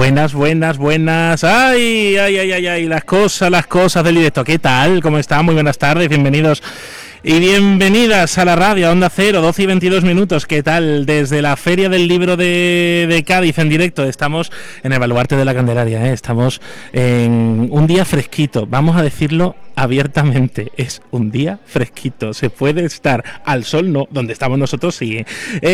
Buenas, buenas, buenas. Ay, ay, ay, ay, ay, las cosas del directo. ¿Qué tal? ¿Cómo están? Muy buenas tardes, bienvenidos y bienvenidas a la radio, a Onda Cero, 12 y 22 minutos. ¿Qué tal? Desde la Feria del Libro de Cádiz en directo. Estamos en el Baluarte de la Candelaria, ¿eh? Estamos en un día fresquito, vamos a decirlo abiertamente, es un día fresquito, se puede estar al sol, no, donde estamos nosotros sí,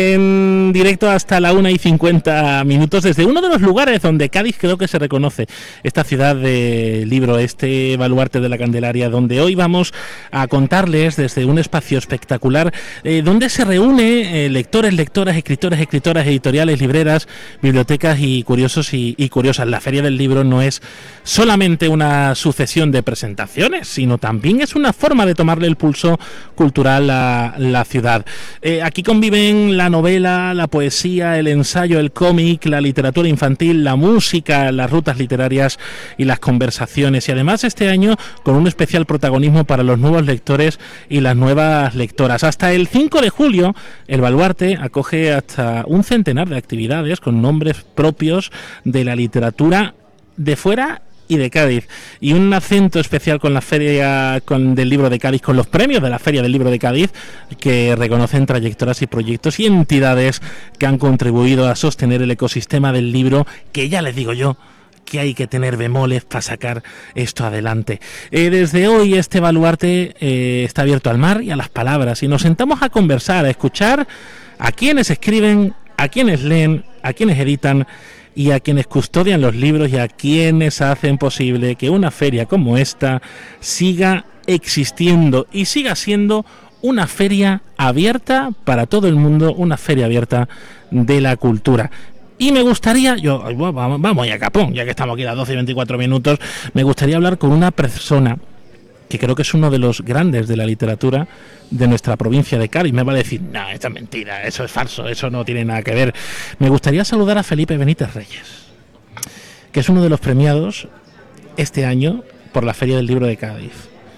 en directo hasta la 1:50 desde uno de los lugares donde Cádiz creo que se reconoce, esta ciudad de libro, este Baluarte de la Candelaria, donde hoy vamos a contarles desde un espacio espectacular, donde se reúne lectores, lectoras, escritores, escritoras, editoriales, libreras, bibliotecas y curiosos y curiosas. La Feria del Libro no es solamente una sucesión de presentaciones, sino también es una forma de tomarle el pulso cultural a la ciudad. Aquí conviven la novela, la poesía, el ensayo, el cómic, la literatura infantil, la música, las rutas literarias y las conversaciones. Y además este año con un especial protagonismo para los nuevos lectores y las nuevas lectoras. Hasta el 5 de julio el Baluarte acoge hasta un centenar de actividades con nombres propios de la literatura de fuera y de Cádiz, y un acento especial con la Feria del Libro de Cádiz, con los premios de la Feria del Libro de Cádiz, que reconocen trayectorias y proyectos y entidades que han contribuido a sostener el ecosistema del libro, que ya les digo yo que hay que tener bemoles para sacar esto adelante. Desde hoy este Baluarte está abierto al mar y a las palabras, y nos sentamos a conversar, a escuchar a quienes escriben, a quienes leen, a quienes editan y a quienes custodian los libros y a quienes hacen posible que una feria como esta siga existiendo y siga siendo una feria abierta para todo el mundo, una feria abierta de la cultura. Y me gustaría, vamos ya capón, ya que estamos aquí a las 12 y 24 minutos, me gustaría hablar con una persona que creo que es uno de los grandes de la literatura de nuestra provincia de Cádiz. Me va a decir, no, esto es mentira, eso es falso, eso no tiene nada que ver. Me gustaría saludar a Felipe Benítez Reyes, que es uno de los premiados este año por la Feria del Libro de Cádiz.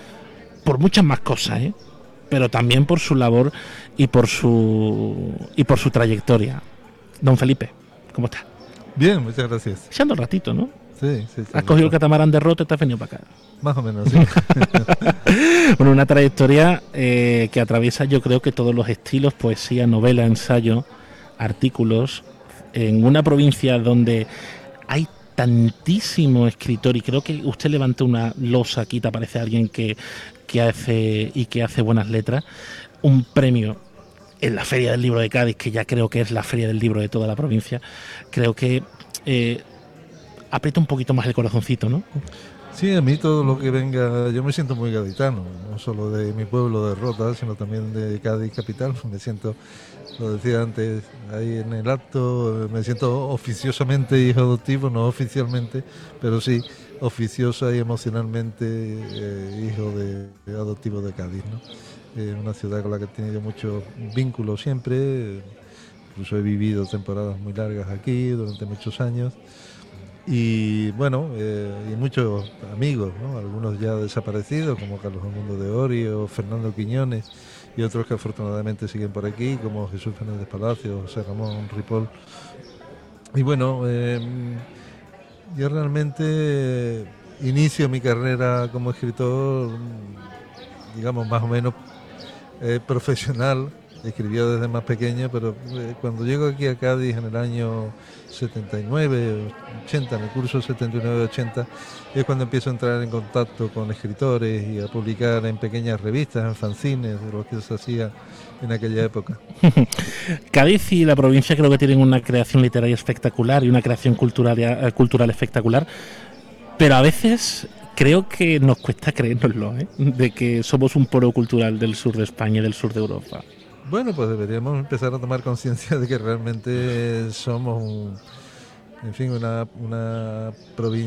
Por muchas más cosas, pero también por su labor y por su trayectoria. Don Felipe, ¿cómo está? Bien, muchas gracias. Echando el ratito, ¿no? Sí. Has cogido el catamarán de Rote y te has venido para acá. Más o menos, sí. Bueno, una trayectoria que atraviesa, yo creo que todos los estilos, poesía, novela, ensayo, artículos, en una provincia donde hay tantísimo escritor, y creo que usted levanta una losa aquí, te aparece alguien que hace buenas letras, un premio en la Feria del Libro de Cádiz, que ya creo que es la Feria del Libro de toda la provincia. Creo que aprieta un poquito más el corazoncito, ¿no? Sí, a mí todo lo que venga, yo me siento muy gaditano, no solo de mi pueblo de Rota, sino también de Cádiz capital. Me siento, lo decía antes, ahí en el acto, me siento oficiosamente hijo adoptivo, no oficialmente, pero sí oficiosa y emocionalmente hijo de adoptivo de Cádiz, ¿no? Una ciudad con la que he tenido muchos vínculos siempre, incluso he vivido temporadas muy largas aquí durante muchos años. Y bueno, y muchos amigos, ¿no? Algunos ya desaparecidos, como Carlos Mundo de Orio, Fernando Quiñones, y otros que afortunadamente siguen por aquí, como Jesús Fernández Palacio, José Ramón Ripoll. Y bueno, yo realmente inicio mi carrera como escritor, digamos, más o menos profesional. Escribía desde más pequeño, pero cuando llego aquí a Cádiz en el año 79, 80, en el curso 79-80, es cuando empiezo a entrar en contacto con escritores y a publicar en pequeñas revistas, en fanzines, de lo que se hacía en aquella época. Cádiz y la provincia creo que tienen una creación literaria espectacular y una creación cultural espectacular, pero a veces creo que nos cuesta creérnoslo, de que somos un polo cultural del sur de España y del sur de Europa. Bueno, pues deberíamos empezar a tomar conciencia de que realmente somos una provincia